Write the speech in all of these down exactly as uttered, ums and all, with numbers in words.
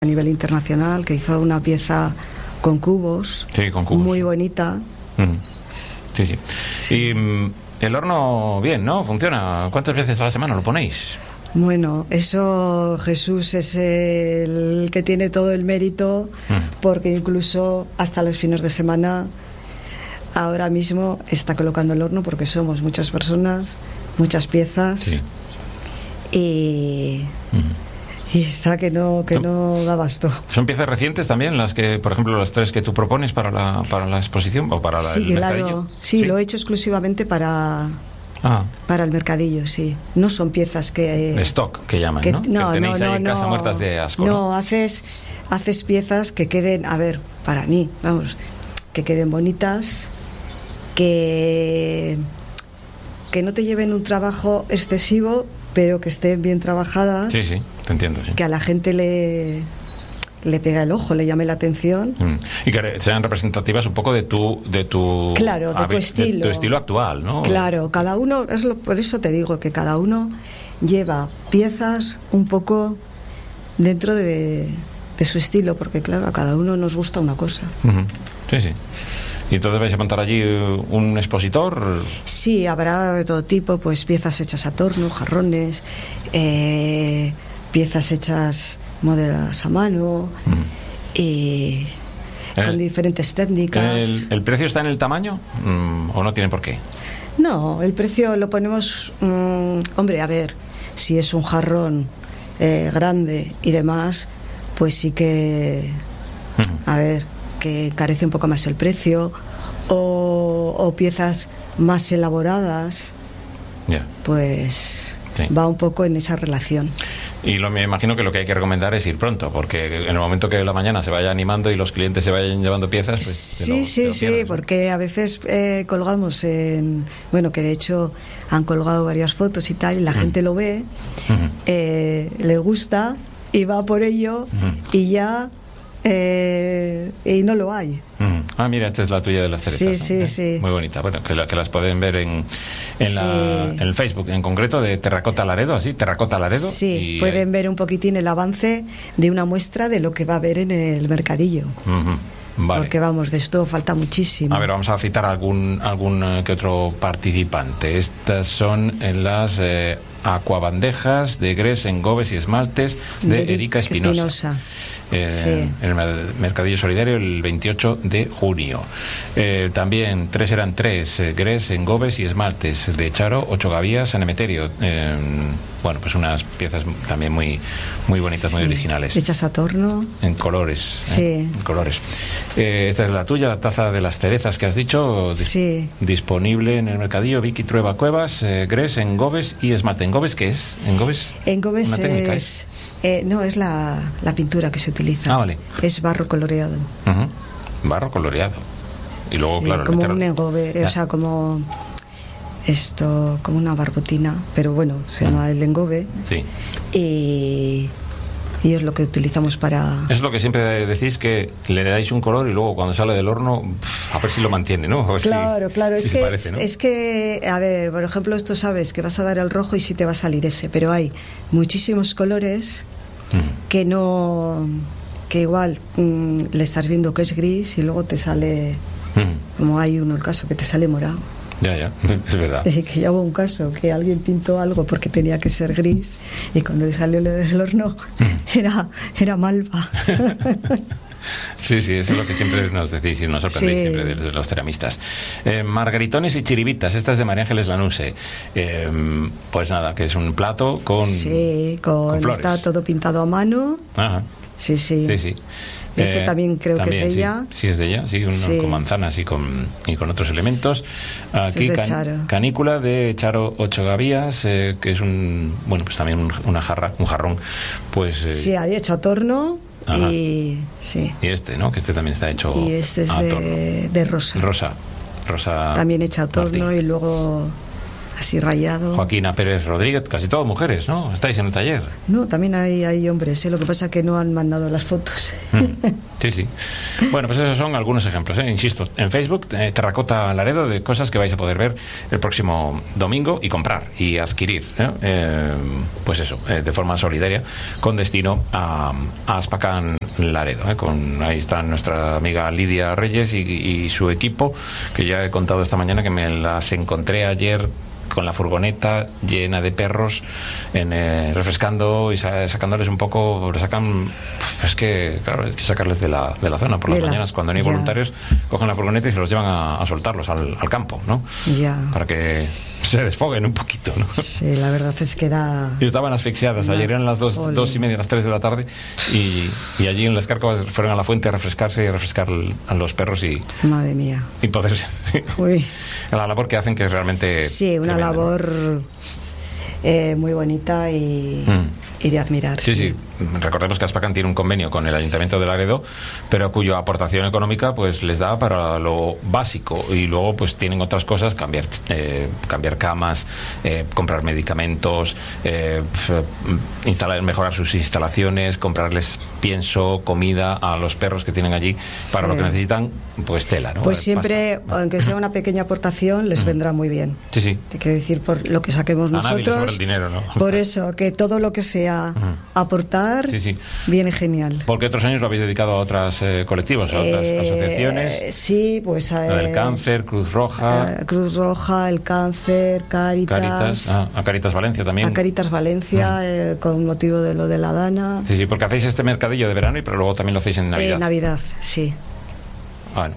a nivel internacional, que hizo una pieza con cubos, sí, con cubos. Muy bonita. Mm. Sí, sí, sí. Y mm, el horno, bien, ¿no? Funciona. ¿Cuántas veces a la semana lo ponéis? Bueno, eso Jesús es el que tiene todo el mérito, mm. porque incluso hasta los fines de semana ahora mismo está colocando el horno, porque somos muchas personas, muchas piezas, sí. y... Mm. Y está que no que no da abasto. ¿Son piezas recientes también las que, por ejemplo, las tres que tú propones para la para la exposición o para la, sí, el claro. mercadillo? Sí, sí, lo he hecho exclusivamente para ah. para el mercadillo, sí. No son piezas que... Eh, stock, que llaman, que, ¿no? No, que tenéis no, ahí no, en casa no, muertas de asco, ¿no? No, haces, haces piezas que queden, a ver, para mí, vamos, que queden bonitas, que, que no te lleven un trabajo excesivo, pero que estén bien trabajadas. Sí, sí, te entiendo, sí. Que a la gente le, le pega el ojo, le llame la atención. Mm. Y que sean representativas un poco de tu... De tu claro, de tu estilo. De tu estilo actual, ¿no? Claro, cada uno, es lo, por eso te digo que cada uno lleva piezas un poco dentro de, de su estilo, porque claro, a cada uno nos gusta una cosa. Uh-huh. Sí, sí. ¿Y entonces vais a montar allí un expositor? Sí, habrá de todo tipo, pues piezas hechas a torno, jarrones, eh, piezas hechas modeladas a mano, mm. y el, con diferentes técnicas. ¿El, el precio está en el tamaño mm, o no tiene por qué? No, el precio lo ponemos, mmm, hombre, a ver, si es un jarrón eh, grande y demás, pues sí que, mm. a ver... que carece un poco más el precio, o, o piezas más elaboradas, yeah. pues sí. va un poco en esa relación. Y lo, me imagino que lo que hay que recomendar es ir pronto, porque en el momento que la mañana se vaya animando y los clientes se vayan llevando piezas, pues sí, te lo, sí, te lo sí, pierdes, ¿no? porque a veces eh, colgamos en, bueno, que de hecho han colgado varias fotos y tal, y la mm. gente lo ve, uh-huh. eh, le gusta y va por ello, uh-huh. y ya Eh, y no lo hay. Mm. Ah, mira, esta es la tuya de las cerezas. Sí, sí, ¿no? ¿Eh? sí. Muy bonita. Bueno, que, la, que las pueden ver en, en, sí. la, en el Facebook, en concreto, de Terracota Laredo, así, Terracota Laredo. Sí, y, pueden eh... ver un poquitín el avance de una muestra de lo que va a haber en el mercadillo. Uh-huh. Vale. Porque vamos, de esto falta muchísimo. A ver, vamos a citar algún algún uh, que otro participante. Estas son en las eh, acuabandejas de Gres, Engobes y Esmaltes de, de Erika Espinosa. Eh, sí. En el Mercadillo Solidario el veintiocho de junio. Eh, también tres eran tres, eh, Gres, Engobes y Esmaltes de Charo, Ocho Gavías, San Emeterio. Eh, bueno, pues unas piezas también muy muy bonitas, sí. muy originales. Hechas a torno. En colores. Sí. ¿eh? En colores. Eh, esta es la tuya, la taza de las cerezas que has dicho. Dis- sí. Disponible en el Mercadillo Vicky Trueba Cuevas, eh, Gres, Engobes y Esmalte. ¿Engobes qué es? ¿Engobes? Engobes ¿Una técnica es... Eh, no, es la, la pintura que se utiliza. Ah, vale. Es barro coloreado. Uh-huh. Barro coloreado. Y luego, sí, claro... como meter... un engobe, ya. O sea, como... Esto, como una barbotina, pero bueno, se llama uh-huh. el engobe. Sí. Y... Y es lo que utilizamos para... Es lo que siempre decís, que le dais un color y luego cuando sale del horno, pff, a ver si lo mantiene, ¿no? A ver claro, si, claro. si es, se que, parece, ¿no? es que, a ver, por ejemplo, esto sabes que vas a dar el rojo y sí te va a salir ese, pero hay muchísimos colores mm. que no... que igual mm, le estás viendo que es gris y luego te sale... Mm. Como hay uno, el caso, que te sale morado. Ya, ya, es verdad. Eh, que ya hubo un caso que alguien pintó algo porque tenía que ser gris y cuando le salió del horno mm. era, era malva. Sí, sí, eso es lo que siempre nos decís y nos sorprendéis sí. siempre de, de los ceramistas. Eh, margaritones y chiribitas, esta es de María Ángeles Lanuse. Eh, pues nada, que es un plato con Sí, con, con flores. Está todo pintado a mano. Ajá. Sí, sí. Sí, sí. Este eh, también creo también, que es de sí, ella. Sí, es de ella, sí, uno sí. con manzanas y con, y con otros elementos. Aquí este can, canícula de Charo Ocho Gavías, eh, que es un, bueno, pues también un, una jarra, un jarrón. Pues, eh, sí, hay hecho a torno. Ajá. Y sí. Y este, ¿no? Que este también está hecho y este es a de, torno. de rosa. Rosa. Rosa. También hecho a torno Martín. Y luego así rayado. Joaquina Pérez Rodríguez, casi todas mujeres, ¿no? ¿Estáis en el taller? No, también hay, hay hombres, ¿eh? Lo que pasa es que no han mandado las fotos. Mm. Sí, sí. Bueno, pues esos son algunos ejemplos, ¿eh? Insisto, en Facebook, eh, Terracota Laredo, de cosas que vais a poder ver el próximo domingo y comprar y adquirir, ¿eh? Eh, pues eso, eh, de forma solidaria, con destino a, a Aspacán Laredo, ¿eh? Con, ahí está nuestra amiga Lidia Reyes y, y su equipo, que ya he contado esta mañana que me las encontré ayer con la furgoneta llena de perros, en, eh, refrescando y sa sacándoles un poco, sacan, es que claro, hay que sacarles de la, de la zona por las la, mañanas, cuando no hay ya. voluntarios, cogen la furgoneta y se los llevan a, a soltarlos al, al campo, ¿no? Ya. Para que se desfoguen un poquito, ¿no? Sí, la verdad es que da... Y estaban asfixiadas, no. Ayer eran las dos, dos y media, las tres de la tarde, y, y allí en las Cárcavas fueron a la fuente a refrescarse y a refrescar a los perros y... Madre mía. Y poderse... Uy. La labor que hacen, que es realmente... Sí, una tremenda, labor ¿no? eh, muy bonita y... Mm. Y de admirar. Sí, sí, sí. Recordemos que Aspacán tiene un convenio con el Ayuntamiento de Laredo, pero cuya aportación económica pues les da para lo básico, y luego pues tienen otras cosas, cambiar eh, cambiar camas, eh, comprar medicamentos, eh, instalar, mejorar sus instalaciones, comprarles pienso, comida a los perros que tienen allí, para sí. lo que necesitan, pues tela, ¿no? Pues siempre, Pasta, ¿no? Aunque sea una pequeña aportación, les uh-huh. vendrá muy bien. Sí, sí. Te quiero decir, por lo que saquemos a nosotros. Nadie le sobra el dinero, ¿no? Por eso, que todo lo que sea Uh-huh. aportar, sí, sí. viene genial. Porque otros años lo habéis dedicado a otros eh, colectivos, a otras eh, asociaciones. Sí, pues a, el cáncer, Cruz Roja. Eh, Cruz Roja, el cáncer, Cáritas. Cáritas ah, a Cáritas Valencia también. A Cáritas Valencia, uh-huh. eh, con motivo de lo de la Dana. Sí, sí, porque hacéis este mercadillo de verano, y pero luego también lo hacéis en Navidad. En Navidad, sí. Bueno.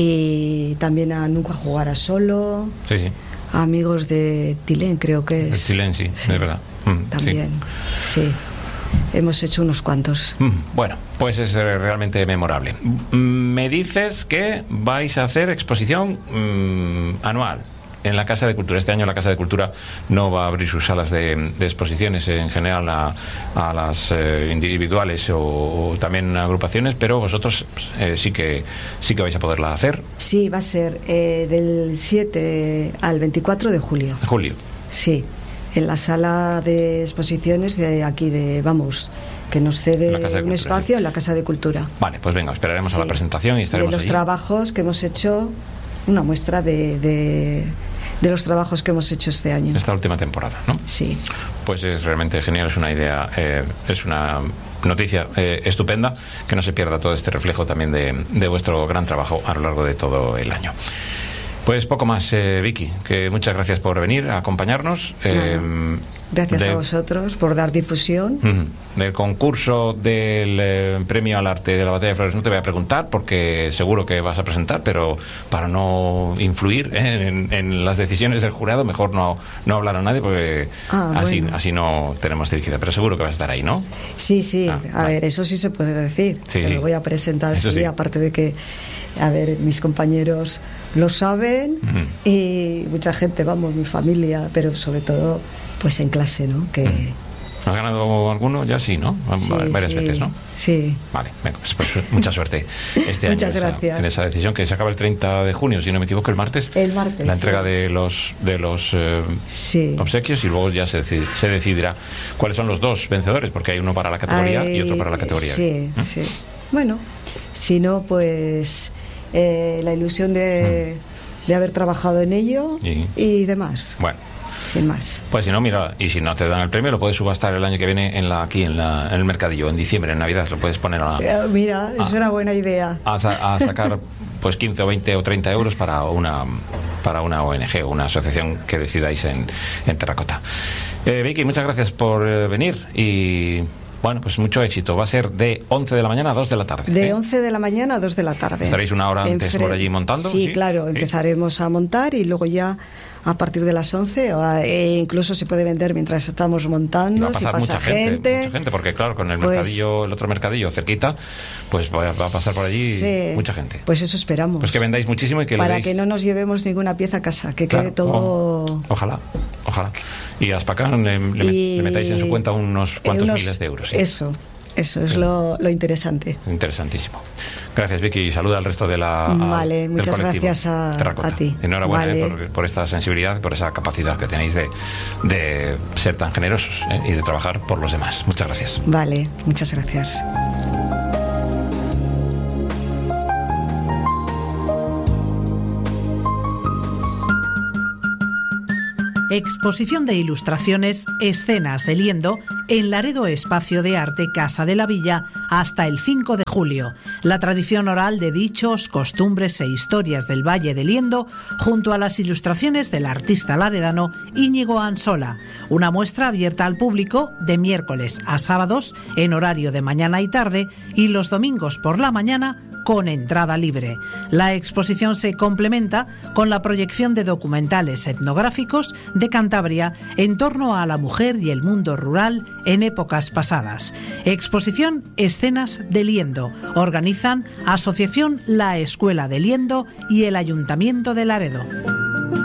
Y también a Nunca Jugar a Solo. Sí, sí. A amigos de Tilén, creo que es. Tilén, sí, sí, es verdad. Mm, también, sí. sí. Hemos hecho unos cuantos. Mm, bueno, pues es realmente memorable. Mm, me dices que vais a hacer exposición mm, anual en la Casa de Cultura. Este año la Casa de Cultura no va a abrir sus salas de, de exposiciones en general a, a las eh, individuales o, o también agrupaciones, pero vosotros eh, sí que sí que vais a poderla hacer. Sí, va a ser eh, del siete al veinticuatro de julio. Julio. Sí, en la sala de exposiciones de aquí de Vamos, que nos cede un Cultura, espacio sí. en la Casa de Cultura. Vale, pues venga, esperaremos sí. a la presentación y estaremos de los allí. Trabajos que hemos hecho, una muestra de, de, de los trabajos que hemos hecho este año. Esta última temporada, ¿no? Sí. Pues es realmente genial, es una idea, eh, es una noticia eh, estupenda, que no se pierda todo este reflejo también de, de vuestro gran trabajo a lo largo de todo el año. Pues poco más, eh, Vicky, que muchas gracias por venir a acompañarnos. Eh, gracias de, a vosotros por dar difusión. Uh, del concurso del eh, premio al arte de la Batalla de Flores no te voy a preguntar, porque seguro que vas a presentar, pero para no influir eh, en, en las decisiones del jurado, mejor no, no hablar a nadie, porque ah, así, bueno. así no tenemos dirigida. Pero seguro que vas a estar ahí, ¿no? Sí, sí. Ah, a vale. ver, eso sí se puede decir. Sí, te sí. lo voy a presentar, sí, sí, aparte de que, a ver, mis compañeros lo saben, uh-huh. y mucha gente, vamos, mi familia, pero sobre todo pues en clase, ¿no? Que uh-huh. ¿Has ganado alguno? Ya sí, ¿no? Sí, varias sí, veces, ¿no? Sí. Vale, venga, pues mucha suerte este año. Muchas gracias. En esa, en esa decisión que se acaba el treinta de junio, si no me equivoco, el martes. El martes. La entrega sí. de los de los eh, sí. obsequios, y luego ya se, decid, se decidirá cuáles son los dos vencedores, porque hay uno para la categoría Ay, y otro para la categoría. Sí, ¿eh? sí. Bueno, si no, pues eh, la ilusión de, mm. de haber trabajado en ello y, y demás. Bueno. Sin más. Pues si no, mira, y si no te dan el premio, lo puedes subastar el año que viene en la aquí en, la, en el mercadillo, en diciembre, en Navidad, lo puedes poner a... Eh, mira, a, es una buena idea. A, a sacar pues quince o veinte o treinta euros para una para una O N G o una asociación que decidáis en, en Terracota. Eh, Vicky, muchas gracias por eh, venir y... Bueno, pues mucho éxito. Va a ser de once de la mañana a dos de la tarde. De ¿eh? once de la mañana a dos de la tarde. ¿Estaréis una hora antes Enfre... por allí montando? Sí, sí, claro. ¿Sí? Empezaremos a montar y luego ya a partir de las once, o a, e incluso se puede vender mientras estamos montando. Va a pasar si pasa mucha gente, gente. Mucha gente, porque claro, con el pues, mercadillo, el otro mercadillo cerquita, pues va a, va a pasar por allí sí, mucha gente. Pues eso esperamos. Pues que vendáis muchísimo y que Para le deis... que no nos llevemos ninguna pieza a casa, que claro, quede todo... Oh, ojalá, ojalá. Y a Aspacán le, le, y... le metáis en su cuenta unos cuantos unos... miles de euros. ¿Sí? Eso. Eso es lo, lo interesante. Interesantísimo. Gracias, Vicky, y saluda al resto de la Vale, del muchas colectivo. Gracias a, a ti. Enhorabuena vale. eh, por, por esta sensibilidad, por esa capacidad que tenéis de, de ser tan generosos eh, y de trabajar por los demás. Muchas gracias. Vale, muchas gracias. Exposición de ilustraciones Escenas de Liendo en Laredo Espacio de Arte Casa de la Villa hasta el cinco de julio. La tradición oral de dichos, costumbres e historias del Valle de Liendo junto a las ilustraciones del artista laredano Íñigo Ansola. Una muestra abierta al público de miércoles a sábados en horario de mañana y tarde y los domingos por la mañana con entrada libre. La exposición se complementa con la proyección de documentales etnográficos de Cantabria en torno a la mujer y el mundo rural en épocas pasadas. Exposición Escenas de Liendo. Organizan Asociación La Escuela de Liendo y el Ayuntamiento de Laredo.